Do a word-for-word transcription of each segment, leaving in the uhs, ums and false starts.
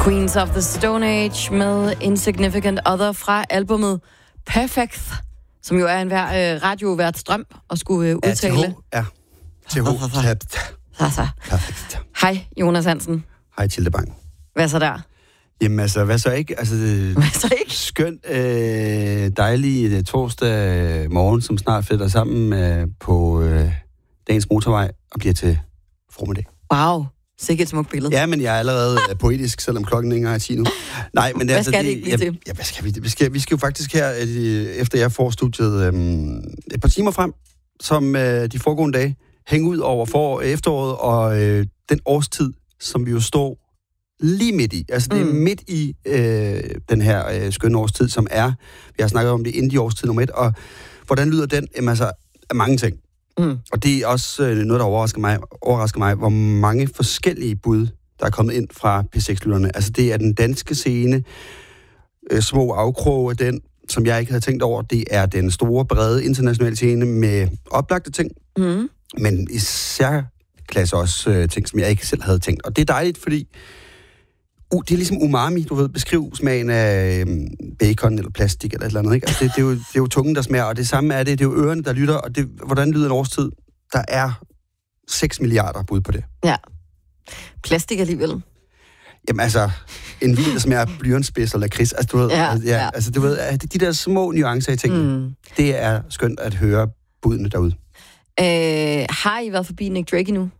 Queens of the Stone Age med Insignificant Other fra albumet Perfect, som jo er en hver, øh, radiovært drøm at skulle øh, udtale. Ja, T H. Perfekt. Hej, Jonas Hansen. Hej, Tilde Bang. Hvad så der? Jamen altså, hvad så ikke? Altså, hvad så ikke? Skønt, øh, dejlig torsdag morgen, som snart fletter sammen øh, på øh, dagens motorvej og bliver til formiddag. Wow. Sikke et smukt billede. Ja, men jeg er allerede poetisk, selvom klokken ikke er ti nu. Nej, men det, hvad altså, skal det, det ikke blive til? Ja, hvad skal vi? Vi skal, vi skal jo faktisk her, efter jeg får studiet øhm, et par timer frem, som øh, de foregående dage, hænge ud over for efteråret og øh, den årstid, som vi jo står lige midt i. Altså, det er mm. midt i øh, den her øh, skønne årstid, som er, vi har snakket om det, indie-årstid nummer et, og hvordan lyder den? Jamen altså, af mange ting. Mm. Og det er også øh, noget, der overrasker mig, overrasker mig, hvor mange forskellige bud, der er kommet ind fra P seks-lytterne. Altså, det er den danske scene, øh, små afkroge af den, som jeg ikke havde tænkt over. Det er den store, brede internationale scene med oplagte ting, mm. men især klasse også øh, ting, som jeg ikke selv havde tænkt. Og det er dejligt, fordi uh, det er ligesom umami, du ved, beskriv smagen af øh, bacon eller plastik eller et eller andet, ikke? Altså, det, det, er jo, det er jo tungen, der smager, og det samme er det, det er jo ørerne, der lytter, og det, hvordan lyder en årstid? Der er seks milliarder bud på det. Ja. Plastik alligevel. Jamen altså, en vin, der smager blyantspids eller lakrids, altså du ved, ja, ja, ja. altså du ved, de der små nuancer i tingene, mm. det er skønt at høre budene derude. Øh, har I været forbi Nick Drake endnu?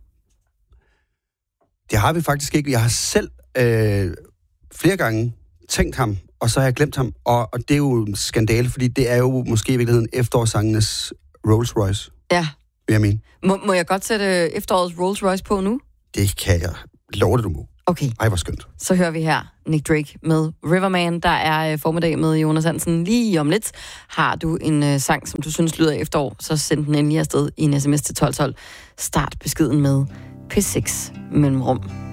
Det har vi faktisk ikke. Jeg har selv øh, flere gange tænkt ham, og så har jeg glemt ham, og, og det er jo en skandale, fordi det er jo måske i virkeligheden efterårssangenes Rolls Royce. Ja. Vil jeg mene. Må, må jeg godt sætte efterårets Rolls Royce på nu? Det kan jeg love det, du må. Okay. Ej, hvor skønt. Så hører vi her Nick Drake med Riverman. Der er formiddag med Jonas Hansen. Lige om lidt har du en uh, sang, som du synes lyder efterår, så send den endelig afsted i en sms til tolv tolv. Start beskeden med P seks mellemrum.